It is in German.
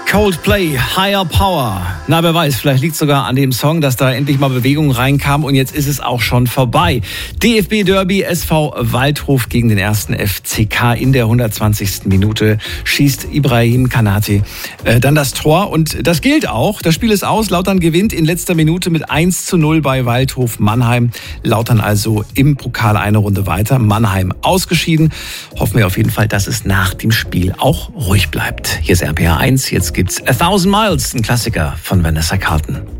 Coldplay, Higher Power. Na, wer weiß, vielleicht liegt es sogar an dem Song, dass da endlich mal Bewegung reinkam und jetzt ist es auch schon vorbei. DFB-Derby, SV Waldhof gegen den 1. FCK in der 120. Minute schießt Ibrahim Kanate dann das Tor und das gilt auch. Das Spiel ist aus, Lautern gewinnt in letzter Minute mit 1:0 bei Waldhof Mannheim. Lautern also im Pokal eine Runde weiter, Mannheim ausgeschieden. Hoffen wir auf jeden Fall, dass es nach dem Spiel auch ruhig bleibt. Hier ist RPA 1, jetzt gibt's 1000 Miles, ein Klassiker von Vanessa Carlton.